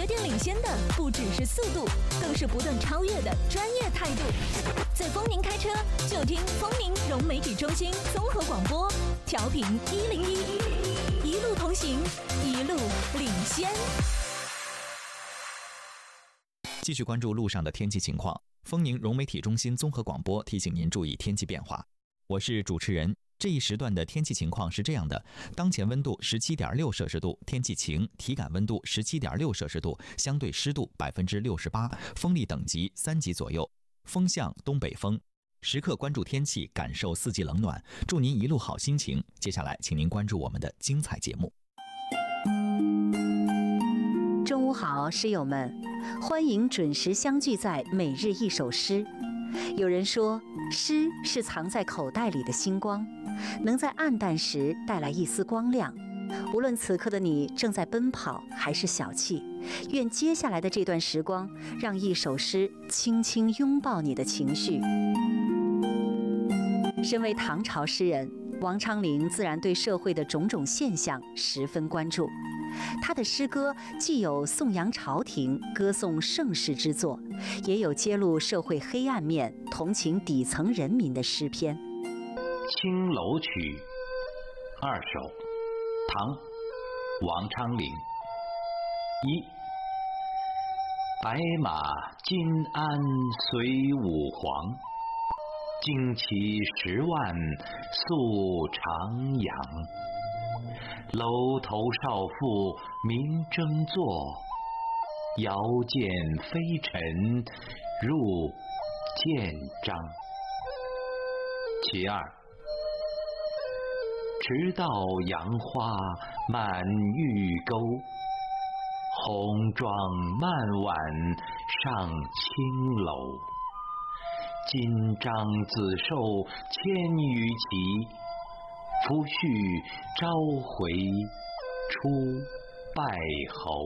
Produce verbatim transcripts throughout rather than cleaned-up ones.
决定领先的不只是速度，更是不断超越的专业态度。在丰宁开车，就听丰宁融媒体中心综合广播，调频一零一，一路同行，一路领先。 继续关注路上的天气情况。丰宁融媒体中心综合广播提醒您注意天气变化。我是主持人。这一时段的天气情况是这样的：当前温度 十七点六摄氏度，天气晴，体感温度 十七点六摄氏度，相对湿度 百分之六十八， 风力等级三级左右，风向东北风。时刻关注天气，感受四季冷暖，祝您一路好心情。接下来请您关注我们的精彩节目。 中午好，诗友们，欢迎准时相聚在每日一首诗。有人说，诗是藏在口袋里的星光，能在暗淡时带来一丝光亮。无论此刻的你正在奔跑还是小憩，愿接下来的这段时光，让一首诗轻轻拥抱你的情绪。身为唐朝诗人，王昌龄自然对社会的种种现象十分关注。他的诗歌既有颂扬朝廷、歌颂盛世之作，也有揭露社会黑暗面、同情底层人民的诗篇。 《青楼曲》二首，唐·王昌龄。一，白马金鞍随武皇，旌旗十万宿长阳。楼头少妇明争坐，遥见飞尘入建章。其二，直到杨花满玉钩，红妆漫晚上青楼。金章子寿千余骑，夫婿召回出拜侯。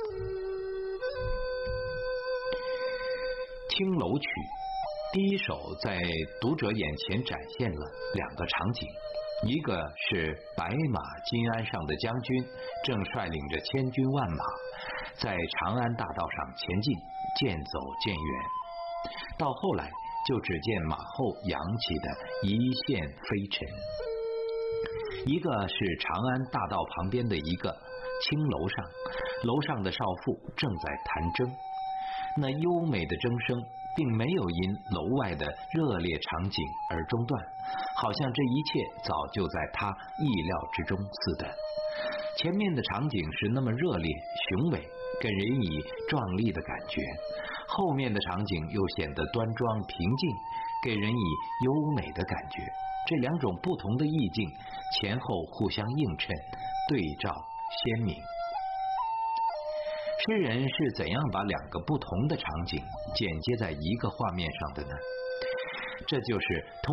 青楼曲第一首在读者眼前展现了两个场景，一个是白马金鞍上的将军正率领着千军万马在长安大道上前进，渐走渐远，到后来就只见马后扬起的一线飞尘。一个是长安大道旁边的一个青楼上，楼上的少妇正在弹筝，那优美的筝声并没有因楼外的热烈场景而中断，好像这一切早就在他意料之中似的。前面的场景是那么热烈雄伟，给人以壮丽的感觉，后面的场景又显得端庄平静，给人以优美的感觉。这两种不同的意境前后互相映衬，对照鲜明。诗人是怎样把两个不同的场景剪接在一个画面上的呢？这就是通